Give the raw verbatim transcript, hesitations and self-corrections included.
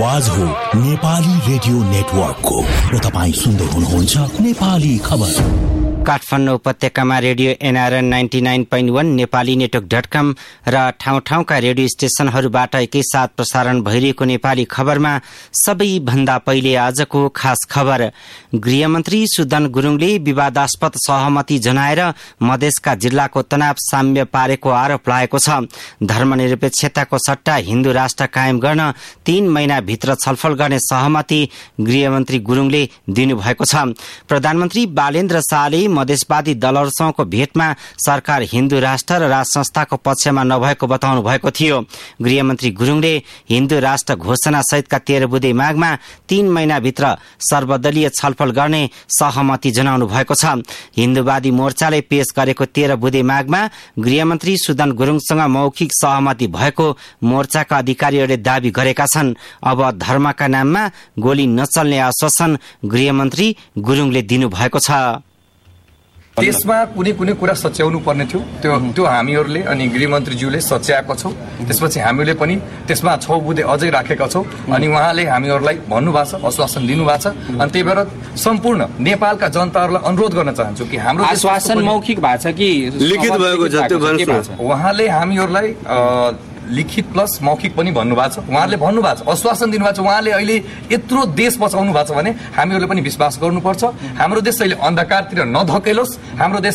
आवाज हो नेपाली रेडियो नेटवर्कको र तपाईँ सुन्दै हुनुहुन्छ नेपाली खबर। काठमाडौँ उपत्यकामा radio NRN ninety nine point वन नेपाली नेटवर्क डट कम र ठाउँ ठाउँका रेडियो स्टेशनहरूबाट एकैसाथ प्रसारण भइरहेको नेपाली खबरमा सबैभन्दा पहिले आजको खास खबर। गृहमन्त्री सुदन गुरुङले विवादास्पद सहमति जनाएर मधेसका जिल्लाको तनाव साम्य पारेको आरोप लागेको छ। धर्मनिरपेक्षताको सट्टा हिन्दू राष्ट्र कायम गर्न तीन महिनाभित्र छलफल गर्ने सहमति गृहमन्त्री गुरुङले दिनुभएको छ। प्रधानमन्त्री बालेन्द्र शाहले मधेसवादी दलहरूसँगको भेटमा सरकार हिन्दू राष्ट्र र राज संस्थाको पक्षमा नभएको बताउनु भएको थियो। गृहमन्त्री गुरुङले हिन्दू राष्ट्र घोषणा सहितका तेह्र बुँदे मागमा तीन महिनाभित्र सर्वदलीय छलफल गर्ने सहमति जनाउनु भएको छ। हिन्दूवादी मोर्चाले पेश गरेको तेह्र बुँदे मागमा गृहमन्त्री सुदन गुरुङसँग मौखिक सहमति भएको मोर्चाका अधिकारीहरूले दावी गरेका छन्। अब धर्मका नाममा गोली नचल्ने आश्वासन गृहमन्त्री गुरुङले दिनुभएको छ। त्यसमा कुनै कुनै कुरा सच्याउनु पर्ने थियो, त्यो त्यो हामीहरूले अनि गृहमन्त्रीज्यूले सच्याएको छौँ। त्यसपछि हामीले पनि त्यसमा छौ बुँदे अझै राखेका छौँ अनि उहाँले हामीहरूलाई भन्नुभएको छ, आश्वासन दिनुभएको छ। अनि त्यही भएर सम्पूर्ण नेपालका जनताहरूलाई अनुरोध गर्न चाहन्छु कि हाम्रो आश्वासन मौखिक भएको छ कि लिखित भएको छ त्यो भन्नुहोस्। उहाँले हामीहरूलाई लिखित प्लस मौखिक पनि भन्नुभएको छ। उहाँहरूले भन्नुभएको छ, आश्वासन दिनुभएको छ। उहाँले अहिले यत्रो देश बचाउनु भएको छ भने हामीहरूले पनि विश्वास गर्नुपर्छ। हाम्रो देश अहिले अन्धकारतिर नधकेलोस्, हाम्रो देश